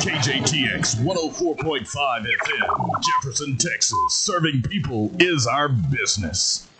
KJTX 104.5 FM, Jefferson, Texas. Serving people is our business.